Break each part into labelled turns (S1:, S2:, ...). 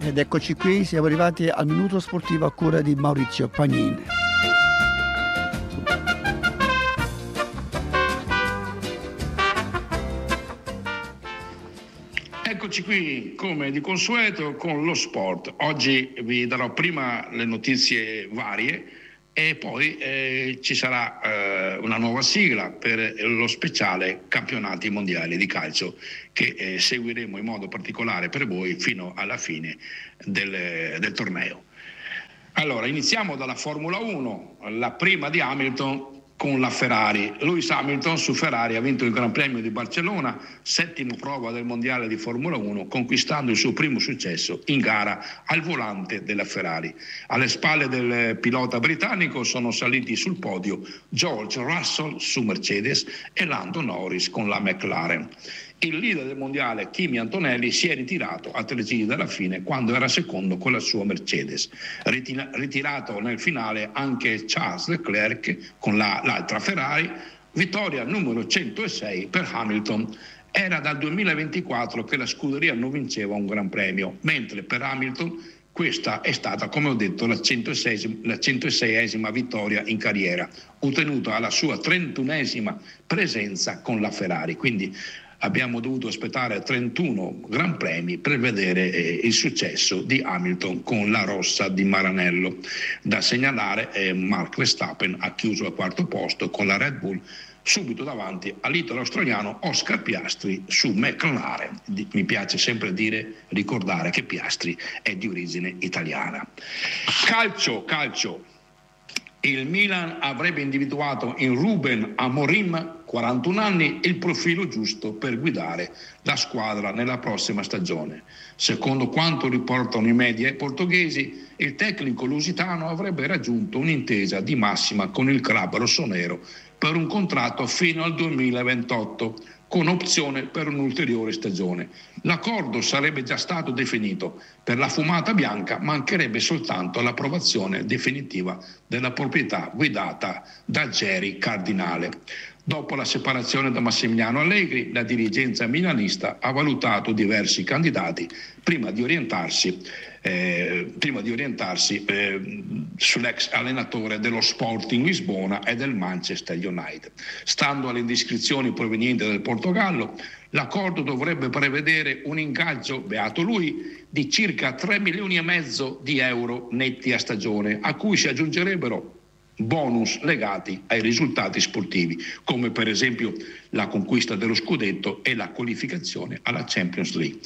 S1: Ed eccoci qui, siamo arrivati al minuto sportivo a cura di Maurizio Pagnin.
S2: Eccoci qui come di consueto con lo sport. Oggi vi darò prima le notizie varie e poi ci sarà una nuova sigla per lo speciale campionati mondiali di calcio che seguiremo in modo particolare per voi fino alla fine del torneo. Allora, iniziamo dalla Formula 1, la prima di Hamilton con la Ferrari. Lewis Hamilton su Ferrari ha vinto il Gran Premio di Barcellona, settima prova del mondiale di Formula 1, conquistando il suo primo successo in gara al volante della Ferrari. Alle spalle del pilota britannico sono saliti sul podio George Russell su Mercedes e Lando Norris con la McLaren. Il leader del mondiale Kimi Antonelli si è ritirato a 3 giri dalla fine quando era secondo con la sua Mercedes. Ritirato nel finale anche Charles Leclerc con l'altra Ferrari, vittoria numero 106 per Hamilton. Era dal 2024 che la scuderia non vinceva un Gran Premio, mentre per Hamilton questa è stata, come ho detto, la 106esima vittoria in carriera, ottenuta alla sua 31esima presenza con la Ferrari. Quindi abbiamo dovuto aspettare 31 Gran Premi per vedere il successo di Hamilton con la rossa di Maranello. Da segnalare Max Verstappen ha chiuso al quarto posto con la Red Bull, subito davanti all'italo australiano Oscar Piastri su McLaren. Mi piace sempre ricordare che Piastri è di origine italiana. Calcio. Il Milan avrebbe individuato in Ruben Amorim, 41 anni, il profilo giusto per guidare la squadra nella prossima stagione. Secondo quanto riportano i media portoghesi, il tecnico lusitano avrebbe raggiunto un'intesa di massima con il club rossonero per un contratto fino al 2028, con opzione per un'ulteriore stagione. L'accordo sarebbe già stato definito. Per la fumata bianca mancherebbe soltanto l'approvazione definitiva della proprietà guidata da Jerry Cardinale. Dopo la separazione da Massimiliano Allegri, la dirigenza milanista ha valutato diversi candidati prima di orientarsi sull'ex allenatore dello Sporting Lisbona e del Manchester United. Stando alle indiscrezioni provenienti dal Portogallo, l'accordo dovrebbe prevedere un ingaggio, beato lui, di circa 3,5 milioni di euro netti a stagione, a cui si aggiungerebbero bonus legati ai risultati sportivi, come per esempio la conquista dello scudetto e la qualificazione alla Champions League.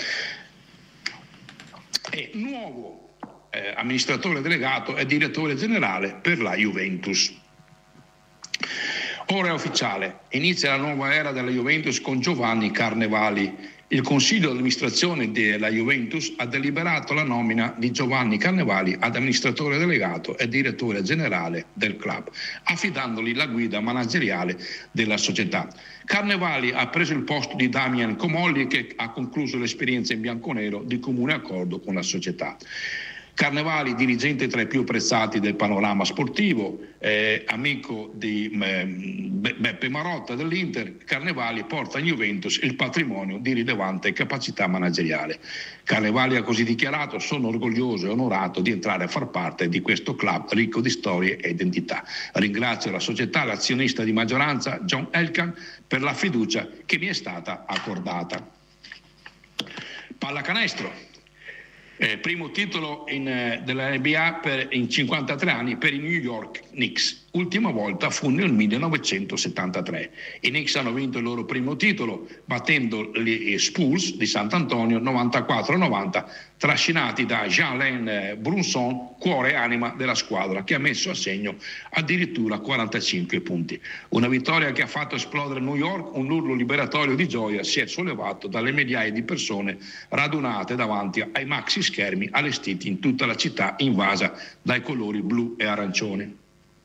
S2: E nuovo amministratore delegato e direttore generale per la Juventus. Ora è ufficiale, inizia la nuova era della Juventus con Giovanni Carnevali. Il Consiglio di amministrazione della Juventus ha deliberato la nomina di Giovanni Carnevali ad amministratore delegato e direttore generale del club, affidandogli la guida manageriale della società. Carnevali ha preso il posto di Damian Comolli, che ha concluso l'esperienza in bianconero di comune accordo con la società. Carnevali, dirigente tra i più apprezzati del panorama sportivo, amico di Beppe Marotta dell'Inter, Carnevali porta in Juventus il patrimonio di rilevante capacità manageriale. Carnevali ha così dichiarato: sono orgoglioso e onorato di entrare a far parte di questo club ricco di storie e identità. Ringrazio la società, l'azionista di maggioranza John Elkann, per la fiducia che mi è stata accordata. Pallacanestro. Primo titolo della NBA in 53 anni per i New York Knicks. Ultima volta fu nel 1973. I Knicks hanno vinto il loro primo titolo battendo gli Spurs di Sant'Antonio 94-90, trascinati da Jalen Brunson, cuore e anima della squadra, che ha messo a segno addirittura 45 punti. Una vittoria che ha fatto esplodere New York. Un urlo liberatorio di gioia si è sollevato dalle migliaia di persone radunate davanti ai maxi schermi allestiti in tutta la città, invasa dai colori blu e arancioni.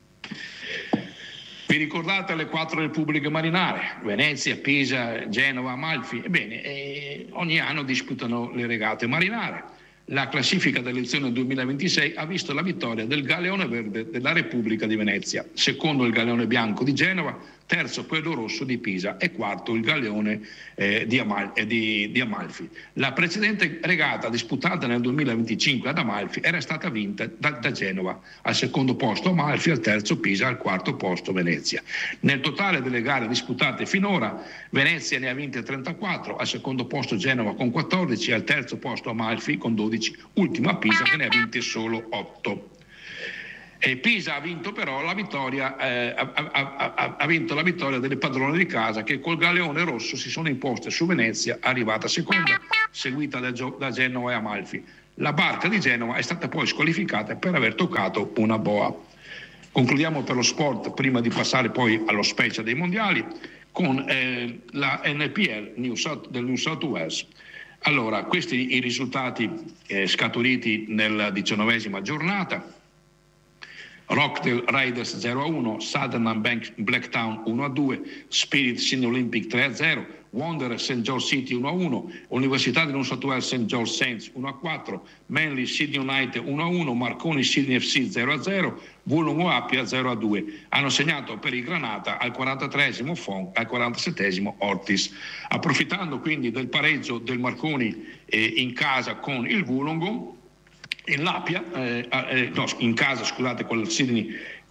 S2: Vi ricordate le 4 repubbliche marinare? Venezia, Pisa, Genova, Amalfi? Ebbene, ogni anno disputano le regate marinare. La classifica dell'edizione 2026 ha visto la vittoria del Galeone Verde della Repubblica di Venezia, secondo il Galeone Bianco di Genova, terzo quello rosso di Pisa e quarto il Galeone di Amalfi. La precedente regata disputata nel 2025 ad Amalfi era stata vinta da Genova, al secondo posto Amalfi, al terzo Pisa, al quarto posto Venezia. Nel totale delle gare disputate finora Venezia ne ha vinte 34, al secondo posto Genova con 14, al terzo posto Amalfi con 12, ultima Pisa che ne ha vinte solo 8. E Pisa ha vinto però la vittoria, ha vinto la vittoria delle padrone di casa che col Galeone rosso si sono imposte su Venezia, arrivata seconda, seguita da Genova e Amalfi. La barca di Genova è stata poi squalificata per aver toccato una boa. Concludiamo per lo sport, prima di passare poi allo special dei mondiali, con la NPL del New South Wales. Allora, questi i risultati scaturiti nella 19ª giornata. Rockdale Raiders 0-1, Sutherland Blacktown 1-2, Spirit Sydney Olympic 3-0, Wanderers St. George City 1-1, Università di New South Wales St. George Saints 1-4, Manly Sydney United 1-1, Marconi Sydney FC 0-0, Wollongong Appia 0-2. Hanno segnato per il Granata al 43esimo Fong, al 47esimo Ortiz. Approfittando quindi del pareggio del Marconi in casa con il Wollongong, in Lapia, in casa scusate col Sydney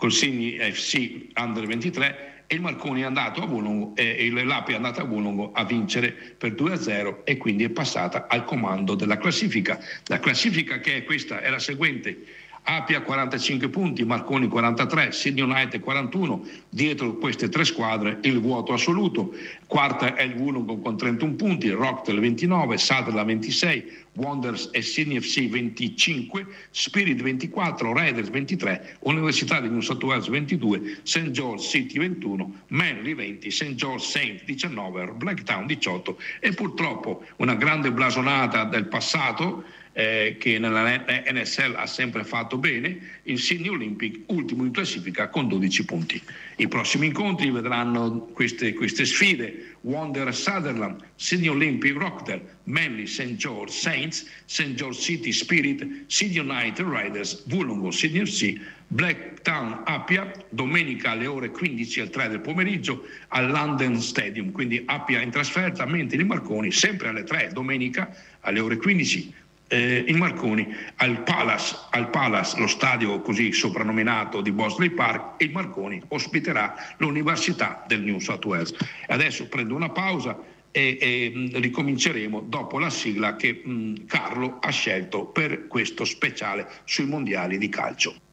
S2: FC Under 23, e il Marconi è andato a Wollongong e il Lapia è andato a Wollongong a vincere per 2-0 e quindi è passata al comando della classifica. La classifica che è questa è la seguente: Appia 45 punti, Marconi 43, Sydney United 41, dietro queste tre squadre il vuoto assoluto. Quarta è il Wollongong con 31 punti, Rockdale 29, Sutherland 26, Wanderers e Sydney FC 25, Spirit 24, Raiders 23, Università di New South Wales 22, St. George City 21, Manly 20, St. George Saints 19, Blacktown 18 e purtroppo una grande blasonata del passato che nella NSL ha sempre fatto bene, il Sydney Olympic ultimo in classifica con 12 punti. I prossimi incontri vedranno queste sfide: Wanderers Sutherland, Sydney Olympic Rockdale, Manly St. George Saints, St. George City Spirit, Sydney United Raiders, Wollongong Sydney FC, Blacktown Appia, domenica alle ore 15 al 3 del pomeriggio al London Stadium, quindi Appia in trasferta, mentre il Marconi sempre alle 3 domenica alle ore 15 il Marconi al Palace, lo stadio così soprannominato di Bosley Park, e il Marconi ospiterà l'Università del New South Wales. Adesso prendo una pausa e ricominceremo dopo la sigla che Carlo ha scelto per questo speciale sui mondiali di calcio.